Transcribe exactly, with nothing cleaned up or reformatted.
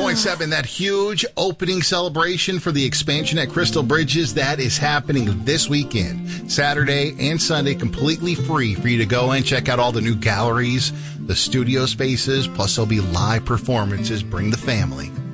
point seven, that huge opening celebration for the expansion at Crystal Bridges, that is happening this weekend. Saturday and Sunday, completely free for you to go and check out all the new galleries, the studio spaces, plus there'll be live performances. Bring the family.